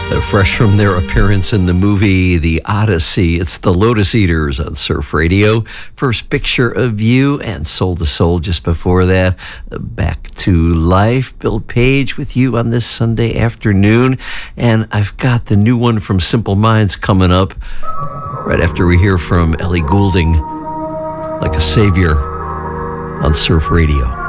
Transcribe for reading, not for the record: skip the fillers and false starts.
Fresh from their appearance in the movie The Odyssey, it's the Lotus Eaters on Surf Radio. First Picture of You and Soul to Soul just before that. Back to Life. Bill Page with you on this Sunday afternoon. And I've got the new one from Simple Minds coming up right after we hear from Ellie Goulding, Like a Savior on Surf Radio.